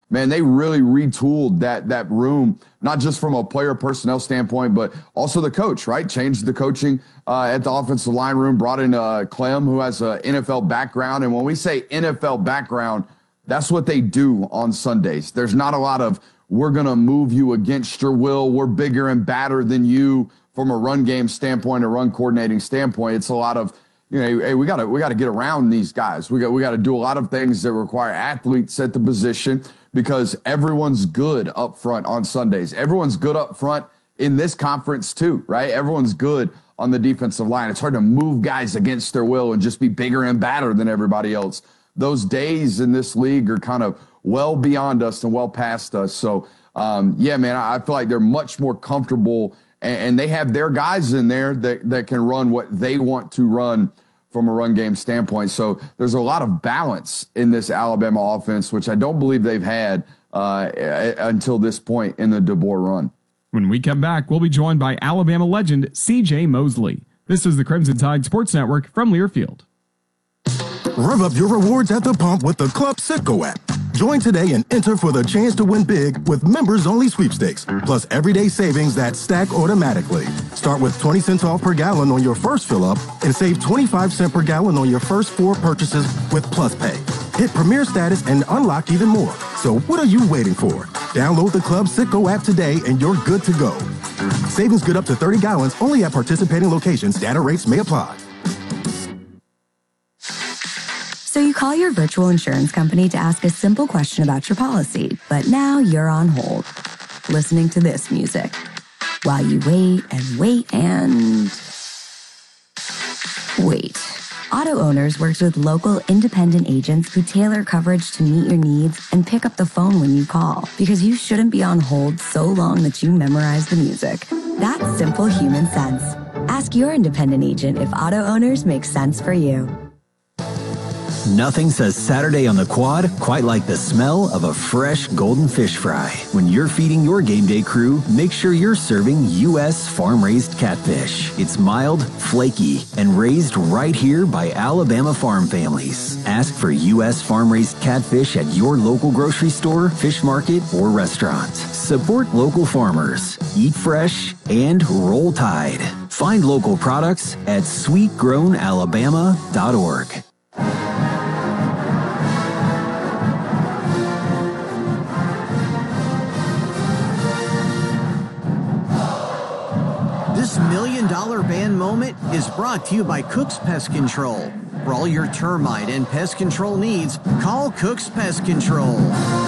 man, they really retooled that room, not just from a player personnel standpoint, but also the coach, right? Changed the coaching at the offensive line room, brought in Clem, who has an NFL background. And when we say NFL background, that's what they do on Sundays. There's not a lot of, we're going to move you against your will. We're bigger and badder than you from a run game standpoint, a run coordinating standpoint. It's a lot of, hey, we got to get around these guys. We got to do a lot of things that require athletes at the position, because everyone's good up front on Sundays. Everyone's good up front in this conference too, right? Everyone's good on the defensive line. It's hard to move guys against their will and just be bigger and badder than everybody else. Those days in this league are kind of well beyond us and well past us. So, yeah, man, I feel like they're much more comfortable, and they have their guys in there that can run what they want to run from a run game standpoint. So there's a lot of balance in this Alabama offense, which I don't believe they've had until this point in the DeBoer run. When we come back, we'll be joined by Alabama legend C.J. Mosley. This is the Crimson Tide Sports Network from Learfield. Rev up your rewards at the pump with the Club Citgo app. Join today and enter for the chance to win big with members-only sweepstakes, plus everyday savings that stack automatically. Start with 20 cents off per gallon on your first fill-up and save 25 cents per gallon on your first 4 purchases with Plus Pay. Hit Premier status and unlock even more. So what are you waiting for? Download the Club Citgo app today and you're good to go. Savings good up to 30 gallons only at participating locations. Data rates may apply. So you call your virtual insurance company to ask a simple question about your policy, but now you're on hold, listening to this music, while you wait and wait and wait. Auto Owners works with local independent agents who tailor coverage to meet your needs and pick up the phone when you call, because you shouldn't be on hold so long that you memorize the music. That's simple human sense. Ask your independent agent if Auto Owners makes sense for you. Nothing says Saturday on the quad quite like the smell of a fresh golden fish fry. When you're feeding your game day crew, make sure you're serving U.S. farm-raised catfish. It's mild, flaky, and raised right here by Alabama farm families. Ask for U.S. farm-raised catfish at your local grocery store, fish market, or restaurant. Support local farmers, eat fresh, and roll tide. Find local products at sweetgrownalabama.org. This $1 million band moment is brought to you by Cook's Pest Control. For all your termite and pest control needs, call Cook's Pest Control.